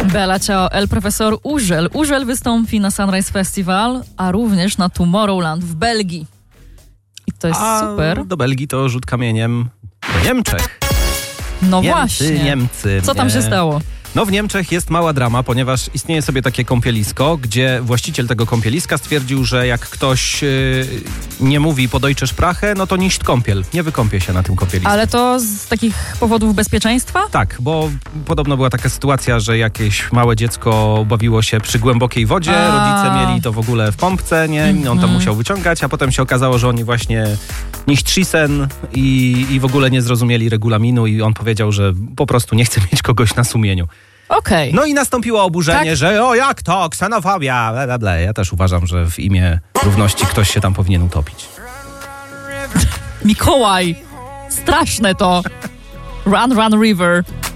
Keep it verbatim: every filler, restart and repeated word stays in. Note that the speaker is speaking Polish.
Bella Ciao, El Profesor Urzel. Urzel wystąpi na Sunrise Festival, a również na Tomorrowland w Belgii. I to jest a super. Do Belgii to rzut kamieniem do Niemczech. No Niemcy, właśnie. Niemcy. Co tam nie. się stało? No w Niemczech jest mała drama, ponieważ istnieje sobie takie kąpielisko, gdzie właściciel tego kąpieliska stwierdził, że jak ktoś yy, nie mówi po Deutsche Sprache, no to nicht kąpiel. Nie wykąpie się na tym kąpielisku. Ale to z takich powodów bezpieczeństwa? Tak, bo podobno była taka sytuacja, że jakieś małe dziecko bawiło się przy głębokiej wodzie, A. rodzice mieli to w ogóle w pompce, nie? On tam Mhm. musiał wyciągać, a potem się okazało, że oni właśnie nicht schießen i, i w ogóle nie zrozumieli regulaminu i on powiedział, że po prostu nie chce mieć kogoś na sumieniu. Okej. Okay. No i nastąpiło oburzenie, Tak? że o jak to, ksenofobia, bla, bla, bla. Ja też uważam, że w imię równości ktoś się tam powinien utopić. Mikołaj! Straszne to! Run, run, river.